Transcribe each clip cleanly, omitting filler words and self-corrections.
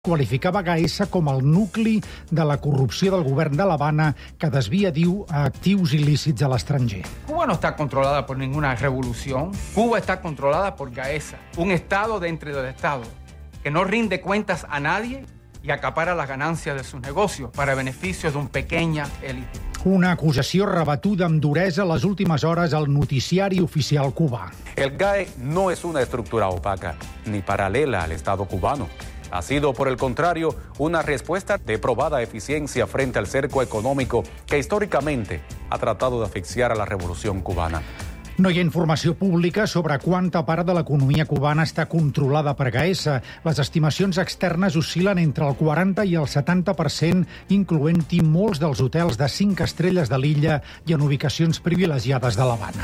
qualificava Gaesa com el nucli de la corrupció del govern de l'Havana que desvia, diu, a actius il·lícits a l'estranger. Cuba no está controlada por ninguna revolución. Cuba está controlada por Gaesa, un estado dentro del estado que no rinde cuentas a nadie y acapara las ganancias de sus negocios para beneficios de una pequeña élite. Una acusació rebatuda amb duresa les últimes hores al noticiari oficial cubà. El GAE no es una estructura opaca ni paralela al Estado cubano. Ha sido, por el contrario, una respuesta de probada eficiencia frente al cerco económico que históricamente ha tratado de asfixiar a la revolución cubana. No hi ha informació pública sobre quanta part de l'economia cubana està controlada per Gaesa. Les estimacions externes oscil·len entre el 40 i el 70%, incloent-hi molts dels hotels de 5 estrelles de l'illa i en ubicacions privilegiades de l'Havana.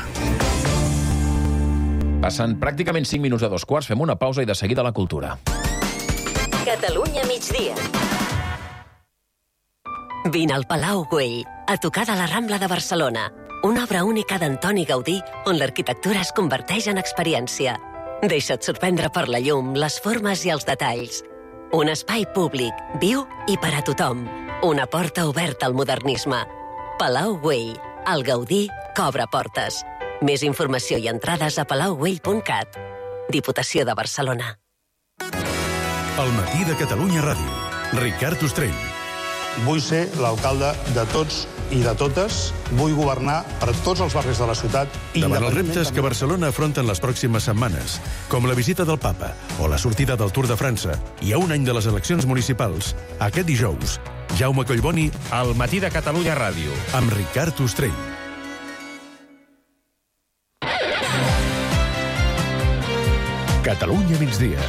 Passen pràcticament 5 minuts de 2 quarts, fem una pausa i de seguida la cultura. Catalunya migdia. Vine al Palau Güell, a tocar de la Rambla de Barcelona. Una obra única d'Antoni Gaudí on l'arquitectura es converteix en experiència. Deixa't sorprendre per la llum, les formes i els detalls. Un espai públic, viu i per a tothom. Una porta oberta al modernisme. Palau Güell, el Gaudí que obre portes. Més informació i entrades a palaugüell.cat. Diputació de Barcelona. El matí de Catalunya Ràdio. Ricard Ostrell. Vull ser l'alcalde de tots i de totes. Vull governar per tots els barris de la ciutat. Davant els reptes que Barcelona afronten les pròximes setmanes, com la visita del papa o la sortida del Tour de França, i a un any de les eleccions municipals, aquest dijous, Jaume Collboni, al matí de Catalunya Ràdio, amb Ricard Ostrell. Catalunya migdia.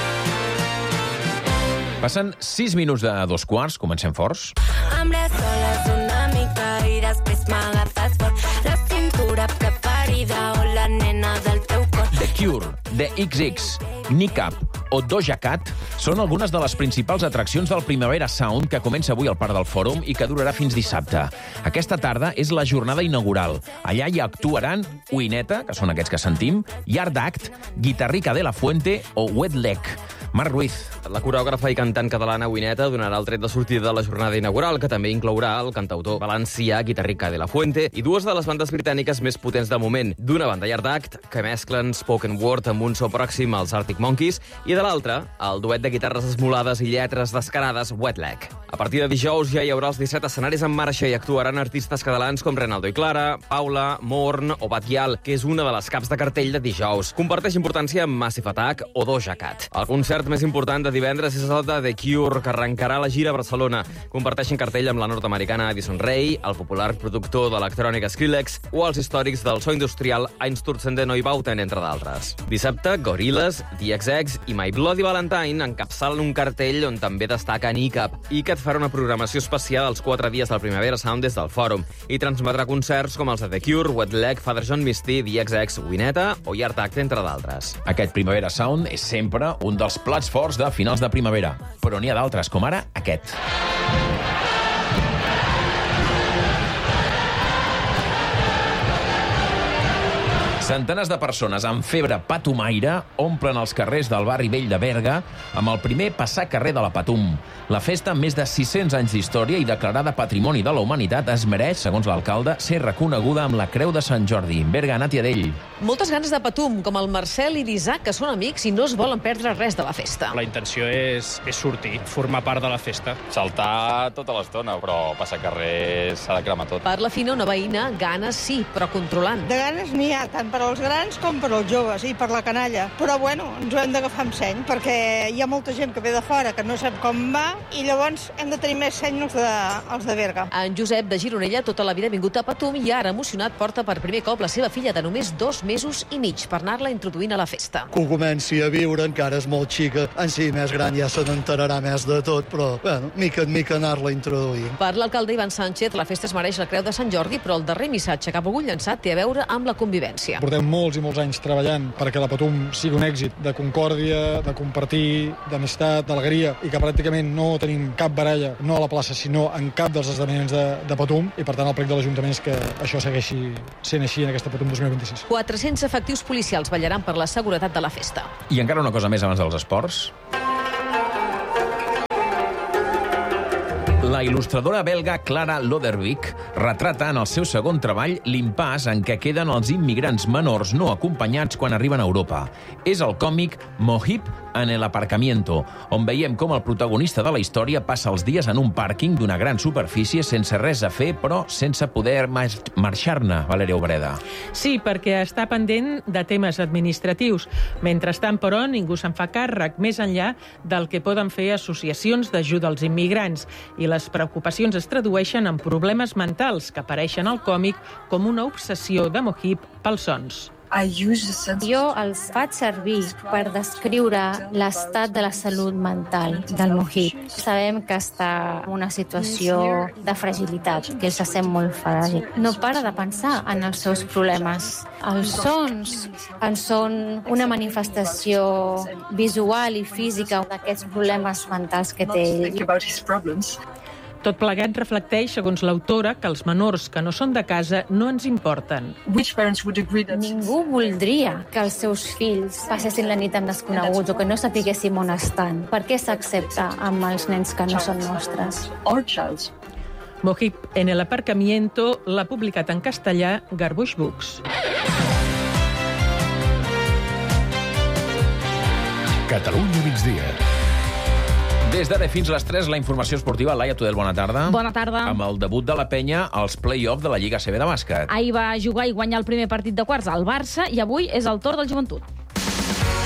Passen 6 minuts de 2 quarts, comencem forts. Amb les oles una mica i després m'agafes fort la cintura preferida o la nena del teu cor. The Cure, The XX, Nick Up o Doja Cat són algunes de les principals atraccions del Primavera Sound que comença avui al Parc del Fòrum i que durarà fins dissabte. Aquesta tarda és la jornada inaugural. Allà hi actuaran Uineta, que són aquests que sentim, Yard Act, Guitarrica de la Fuente o Wet Leg. Marc Ruiz. La coreògrafa i cantant catalana Uineta donarà el tret de sortida de la jornada inaugural, que també inclourà el cantautor valencià Guitarrica de la Fuente i dues de les bandes britàniques més potents de moment. D'una banda, Yard Act, que mesclen spoken word amb un so pròxim als Arctic Monkeys, i de l'altra, el duet de guitarres esmolades i lletres descarades Wet Leg. A partir de dijous ja hi haurà els 17 escenaris en marxa i actuaran artistes catalans com Renaldo i Clara, Paula, Morn o Batial, que és una de les caps de cartell de dijous. Comparteix importància amb Massive Attack o Doja Cat. El concert més important de divendres és el de The Cure, que arrencarà la gira a Barcelona. Comparteixen cartell amb la nord-americana Addison Rae, el popular productor d'electrònica Skrillex o els històrics del so industrial Einstürzende Neubauten, entre d'altres. Dissabte, Gorillaz, DXX i My Bloody Valentine encapçalen un cartell on també destaca Nick Up i que et farà una programació especial als 4 dies del Primavera Sound des del Fòrum i transmetrà concerts com els de The Cure, Wet Leg, Father John Misty, DXX, Uineta o Yard Act, entre d'altres. Aquest Primavera Sound és sempre un dels plats forts de finals de primavera, però n'hi ha d'altres, com ara aquest. Centenars de persones amb febre patumaire omplen els carrers del barri vell de Berga amb el primer passar carrer de la Patum. La festa, amb més de 600 anys d'història i declarada Patrimoni de la Humanitat, es mereix, segons l'alcalde, ser reconeguda amb la Creu de Sant Jordi. Berga, Nàtia Dell. Moltes ganes de Patum, com el Marcel i l'Isaac, que són amics i no es volen perdre res de la festa. La intenció és sortir, formar part de la festa. Saltar tota l'estona, però passar carrer s'ha de cremar tot. Per la Fina, una veïna, ganes sí, però controlant. De ganes n'hi ha, tant per als grans com per als joves i per la canalla. Però, bueno, ens ho hem d'agafar amb seny, perquè hi ha molta gent que ve de fora que no sap com va i llavors hem de tenir més seny els de Berga. En Josep de Gironella tota la vida ha vingut a Patum i ara, emocionat, porta per primer cop la seva filla de només 2 mesos i mig per anar-la introduint a la festa. Que ho comenci a viure, encara és molt xica. En si més gran ja se n'enterarà més de tot, però, bueno, mica en mica anar-la introduint. Per l'alcalde Ivan Sánchez, la festa es mereix la Creu de Sant Jordi, però el darrer missatge que ha volgut llançar té a veure amb la convivència. Portem molts i molts anys treballant perquè la Patum sigui un èxit de concòrdia, de compartir, d'amistat, d'alegria, i que pràcticament no tenim cap baralla, no a la plaça, sinó en cap dels esdeveniments de Patum, i per tant el prec de l'Ajuntament és que això segueixi sent així en aquesta Patum 2026. 400 efectius policials vetllaran per la seguretat de la festa. I encara una cosa més abans dels esports. La il·lustradora belga Clara Loderwyk retrata en el seu segon treball l'impàs en què queden els immigrants menors no acompanyats quan arriben a Europa. És el còmic Mohib en el aparcamiento, on veiem com el protagonista de la història passa els dies en un pàrquing d'una gran superfície sense res a fer, però sense poder marxar-ne, Valèria Obreda. Sí, perquè està pendent de temes administratius. Mentrestant, però, ningú se'n fa càrrec, més enllà del que poden fer associacions d'ajuda als immigrants. I les preocupacions es tradueixen en problemes mentals que apareixen al còmic com una obsessió de Mohib pels sons. Jo els faig servir per descriure l'estat de la salut mental del Mohib. Sabem que està en una situació de fragilitat, que se sent molt fràgil. No para de pensar en els seus problemes. Els sons en són una manifestació visual i física d'aquests problemes mentals que té ell. Tot plegat reflecteix, segons l'autora, que els menors que no són de casa no ens importen. Ningú voldria que els seus fills passessin la nit amb desconeguts o que no sapiguéssim on estan. Per què s'accepta amb els nens que no són nostres? Mohib en el aparcamiento l'ha publicat en castellà Garbuix Books. Catalunya migdia. Des d'ara fins les 3, la informació esportiva. Laia Tudel, bona tarda. Bona tarda. Amb el debut de la Penya als play-off de la Lliga CB de bàsquet. Ahir va jugar i guanyar el primer partit de quarts al Barça i avui és el torn del Joventut.